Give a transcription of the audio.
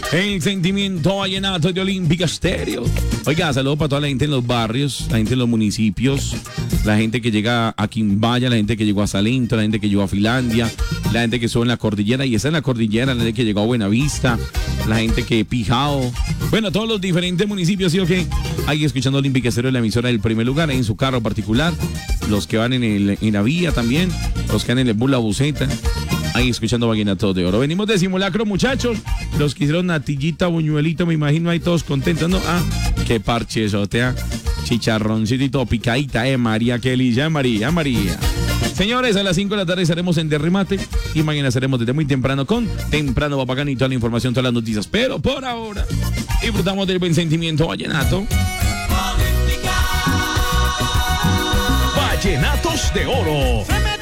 El sentimiento vallenato de Olímpica Estéreo. Oiga, saludos para toda la gente en los barrios, la gente en los municipios, la gente que llega a Quimbaya, la gente que llegó a Salento, la gente que llegó a Finlandia, la gente que sube en la cordillera y está en la cordillera, la gente que llegó a Buenavista, la gente que Pijao. Bueno, todos los diferentes municipios, ¿sí o qué? Ahí escuchando Olímpica Estéreo, la emisora del primer lugar, ahí en su carro particular, los que van en la vía también, los que van en el bus, la buseta. Ahí escuchando Vallenato de Oro. Venimos de simulacro, muchachos. Los que hicieron natillita, buñuelito, me imagino ahí todos contentos, ¿no? Ah, qué parchezote, chicharroncito y todo, picadita, María, qué delicia, María. Señores, a las 5 de la tarde estaremos en Derrimate y mañana estaremos desde muy temprano con Temprano Papagán y toda la información, todas las noticias. Pero por ahora, disfrutamos del buen sentimiento vallenato. Vallenatos de Oro.